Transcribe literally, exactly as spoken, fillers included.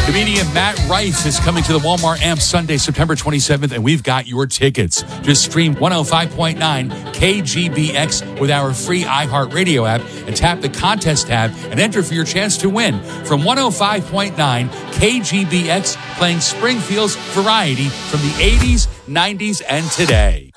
Comedian Matt Rife is coming to the Walmart Amp Sunday, September twenty-seventh, and we've got your tickets. Just stream one oh five point nine K G B X with our free iHeartRadio app and tap the contest tab and enter for your chance to win. From one oh five point nine K G B X, playing Springfield's variety from the eighties, nineties, and today.